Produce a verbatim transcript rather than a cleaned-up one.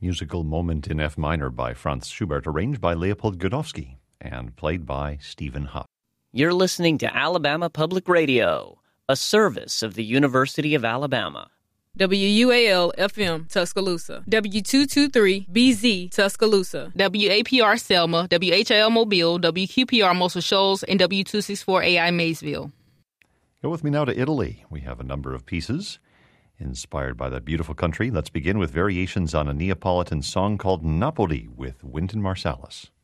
musical moment in F minor by Franz Schubert, arranged by Leopold Godowsky and played by Stephen Huff. You're listening to Alabama Public Radio, a service of the University of Alabama. W U A L F M Tuscaloosa, W two twenty-three B Z Tuscaloosa, W A P R Selma, W H L Mobile, W Q P R Muscle Shoals, and W two sixty-four A I Maysville. Go with me now to Italy. We have a number of pieces inspired by that beautiful country. Let's begin with variations on a Neapolitan song called Napoli with Wynton Marsalis.